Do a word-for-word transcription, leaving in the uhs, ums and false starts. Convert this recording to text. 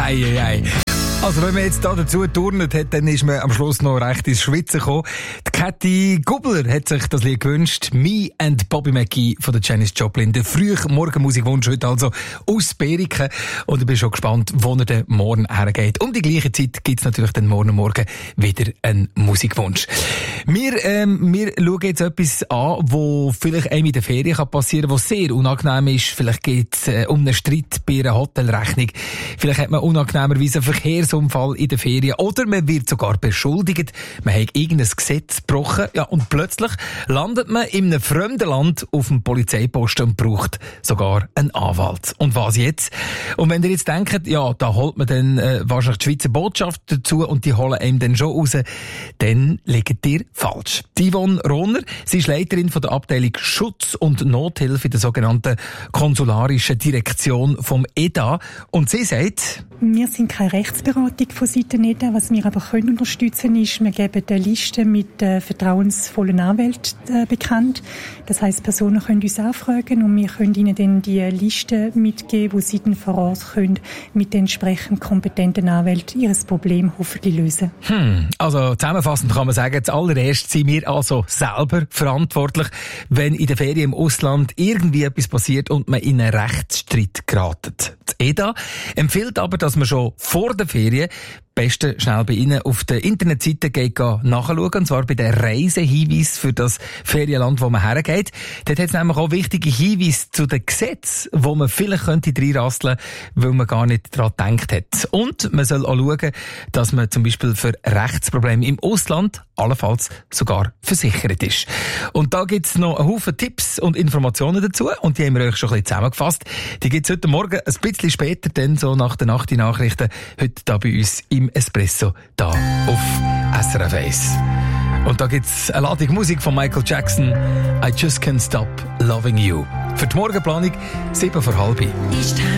Ei, ei, ei. Also wenn man jetzt da dazu geturnt hat, dann ist man am Schluss noch recht ins Schwitzen gekommen. Die Kathi Gubler hat sich das Lied gewünscht. Me and Bobby McGee von der Janis Joplin. Der frühe Morgenmusikwunsch heute also aus Beriken. Und ich bin schon gespannt, wo er den morgen hergeht. Um die gleiche Zeit gibt es natürlich dann morgen Morgen wieder einen Musikwunsch. Wir, ähm, wir schauen jetzt etwas an, wo vielleicht einem in der Ferien kann passieren kann, was sehr unangenehm ist. Vielleicht geht es äh, um einen Streit bei einer Hotelrechnung. Vielleicht hat man unangenehmerweise einen Verkehrsunfall in der Ferien. Oder man wird sogar beschuldigt, man hat irgendein Gesetz gebrochen. Ja, und plötzlich landet man in einem fremden Land auf dem Polizeiposten und braucht sogar einen Anwalt. Und was jetzt? Und wenn ihr jetzt denkt, ja, da holt man dann äh, wahrscheinlich die Schweizer Botschaft dazu und die holen einem dann schon raus, dann liegt ihr falsch. Die Yvonne Rohner, sie ist Leiterin von der Abteilung Schutz und Nothilfe in der sogenannten konsularischen Direktion vom E D A. Und sie sagt: Wir sind keine Rechtsberatung von Seiten E D A. Was wir aber können unterstützen ist, wir geben eine Liste mit äh, vertrauensvollen Anwälten äh, bekannt. Das heisst, Personen können uns anfragen und wir können ihnen dann die Liste mitgeben, wo sie dann vor Ort können mit den entsprechend kompetenten Anwälten ihr Problem hoffentlich lösen. Hm, also zusammenfassend kann man sagen, zuallererst sind wir also selber verantwortlich, wenn in der Ferien im Ausland irgendwie etwas passiert und man in einen Rechtsstreit geratet. Das E D A empfiehlt aber, dass man schon vor der Ferien besten schnell bei Ihnen auf der Internetseite geht nachschauen, und zwar bei den Reisehinweisen für das Ferienland, wo man hergeht. Dort hat es nämlich auch wichtige Hinweise zu den Gesetzen, wo man vielleicht könnte reinrasseln, weil man gar nicht daran gedacht hat. Und man soll auch schauen, dass man zum Beispiel für Rechtsprobleme im Ausland allenfalls sogar versichert ist. Und da gibt es noch einen Haufen Tipps und Informationen dazu, und die haben wir euch schon ein bisschen zusammengefasst. Die gibt es heute Morgen ein bisschen später, dann so nach den Nacht-Nachrichten, heute da bei uns im Espresso, da auf S R F eins. Und da gibt's eine Ladung Musik von Michael Jackson, I Just Can't Stop Loving You. Für die Morgenplanung sieben vor halb.